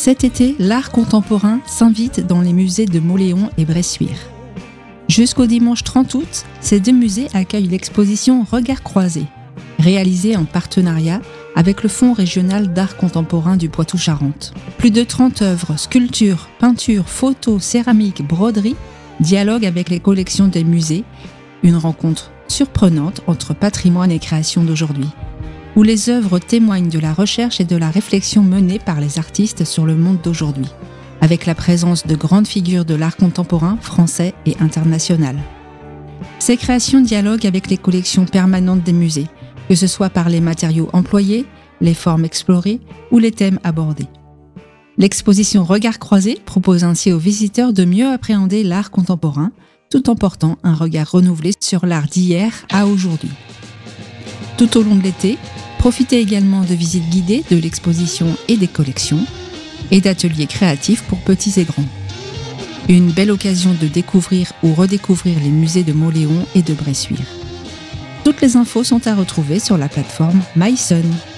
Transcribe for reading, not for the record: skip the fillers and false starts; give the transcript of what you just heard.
Cet été, l'art contemporain s'invite dans les musées de Mauléon et Bressuire. Jusqu'au dimanche 30 août, ces deux musées accueillent l'exposition Regards croisés, réalisée en partenariat avec le Fonds régional d'art contemporain du Poitou-Charentes. Plus de 30 œuvres, sculptures, peintures, photos, céramiques, broderies dialoguent avec les collections des musées, une rencontre surprenante entre patrimoine et création d'aujourd'hui, où les œuvres témoignent de la recherche et de la réflexion menée par les artistes sur le monde d'aujourd'hui, avec la présence de grandes figures de l'art contemporain français et international. Ces créations dialoguent avec les collections permanentes des musées, que ce soit par les matériaux employés, les formes explorées ou les thèmes abordés. L'exposition Regards croisés propose ainsi aux visiteurs de mieux appréhender l'art contemporain, tout en portant un regard renouvelé sur l'art d'hier à aujourd'hui. Tout au long de l'été, profitez également de visites guidées de l'exposition et des collections, et d'ateliers créatifs pour petits et grands. Une belle occasion de découvrir ou redécouvrir les musées de Mauléon et de Bressuire. Toutes les infos sont à retrouver sur la plateforme MySun.